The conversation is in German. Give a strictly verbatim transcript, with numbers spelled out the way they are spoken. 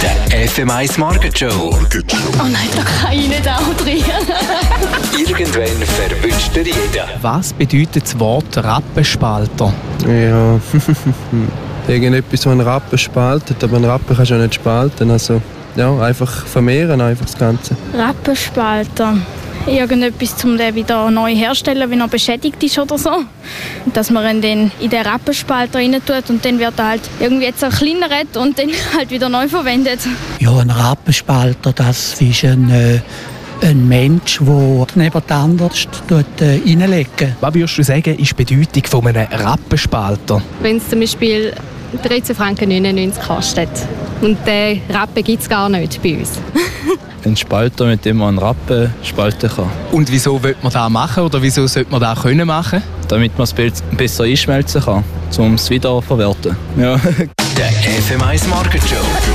Der F M eins Market Show. Oh nein, da kann ich nicht auch drin. Irgendwann verwünscht er jeden. Was bedeutet das Wort Rappenspalter? Ja, irgendetwas, das einen Rappen spaltet, aber einen Rappen kannst du ja nicht spalten. Also, ja, einfach vermehren, einfach das Ganze. Rappenspalter. Irgendetwas, um den wieder neu herzustellen, wenn er beschädigt ist oder so. Dass man ihn dann in den Rappenspalter rein tut und dann wird er halt irgendwie jetzt verkleinert und dann halt wieder neu verwendet. Ja, ein Rappenspalter, das ist ein, äh, ein Mensch, der neben den anderen äh, reinlegt. Was würdest du sagen, ist die Bedeutung von einem Rappenspalter? Wenn es zum Beispiel dreizehn Franken neunundneunzig kostet und den Rappen gibt es gar nicht bei uns. Ein Spalter, mit dem man einen Rappen spalten kann. Und wieso will man das machen oder wieso sollte man das können machen? Damit man es besser einschmelzen kann, um es wiederverwerten. Ja. Der F M eins Market Show.